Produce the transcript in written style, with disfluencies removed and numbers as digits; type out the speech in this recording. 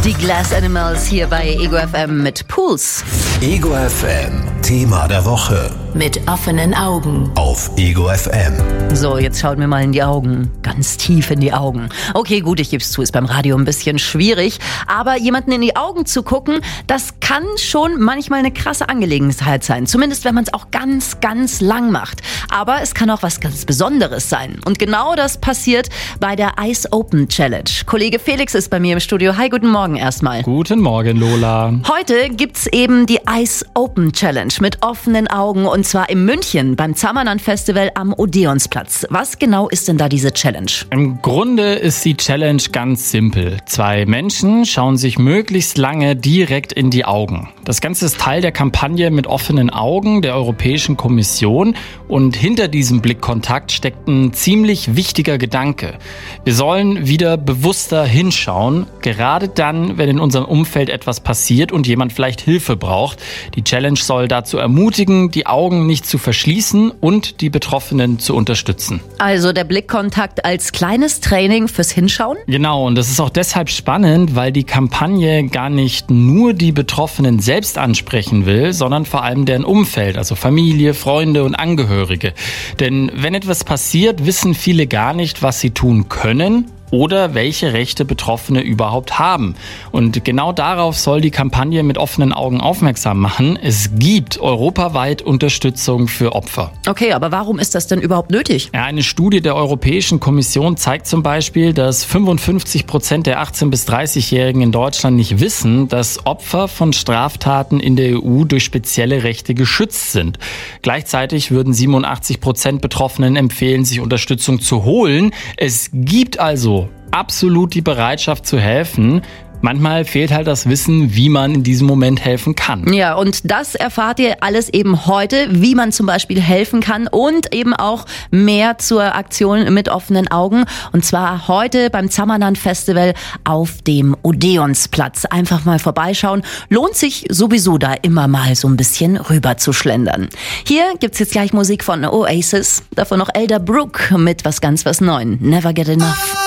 Die Glass Animals hier bei Ego FM mit Pools. Ego FM, Thema der Woche. Mit offenen Augen. Auf Ego FM. So, jetzt schaut mir mal in die Augen. Ganz tief in die Augen. Okay, gut, ich gebe es zu, ist beim Radio ein bisschen schwierig. Aber jemanden in die Augen zu gucken, das kann schon manchmal eine krasse Angelegenheit sein. Zumindest, wenn man es auch ganz, ganz lang macht. Aber es kann auch was ganz Besonderes sein. Und genau das passiert bei der Eyes Open Challenge. Kollege Felix ist bei mir im Studio. Hi, guten Morgen erstmal. Guten Morgen, Lola. Heute gibt's eben die Eyes Open Challenge mit offenen Augen und zwar in München beim Zamanan Festival am Odeonsplatz. Was genau ist denn da diese Challenge? Im Grunde ist die Challenge ganz simpel. 2 Menschen schauen sich möglichst lange direkt in die Augen. Das Ganze ist Teil der Kampagne mit offenen Augen der Europäischen Kommission und hinter diesem Blickkontakt steckt ein ziemlich wichtiger Gedanke. Wir sollen wieder bewusster hinschauen, gerade dann, wenn in unserem Umfeld etwas passiert und jemand vielleicht Hilfe braucht. Die Challenge soll dazu ermutigen, die Augen nicht zu verschließen und die Betroffenen zu unterstützen. Also der Blickkontakt als kleines Training fürs Hinschauen? Genau, und das ist auch deshalb spannend, weil die Kampagne gar nicht nur die Betroffenen selbst ansprechen will, sondern vor allem deren Umfeld, also Familie, Freunde und Angehörige. Denn wenn etwas passiert, wissen viele gar nicht, was sie tun können oder welche Rechte Betroffene überhaupt haben. Und genau darauf soll die Kampagne mit offenen Augen aufmerksam machen. Es gibt europaweit Unterstützung für Opfer. Okay, aber warum ist das denn überhaupt nötig? Ja, eine Studie der Europäischen Kommission zeigt zum Beispiel, dass 55% der 18- bis 30-Jährigen in Deutschland nicht wissen, dass Opfer von Straftaten in der EU durch spezielle Rechte geschützt sind. Gleichzeitig würden 87% Betroffenen empfehlen, sich Unterstützung zu holen. Es gibt also absolut die Bereitschaft zu helfen. Manchmal fehlt halt das Wissen, wie man in diesem Moment helfen kann. Ja, und das erfahrt ihr alles eben heute, wie man zum Beispiel helfen kann und eben auch mehr zur Aktion mit offenen Augen. Und zwar heute beim Zamanan Festival auf dem Odeonsplatz. Einfach mal vorbeischauen. Lohnt sich sowieso da immer mal so ein bisschen rüber zu schlendern. Hier gibt's jetzt gleich Musik von Oasis. Davon noch Elder Brook mit was Neuem. Never Get Enough.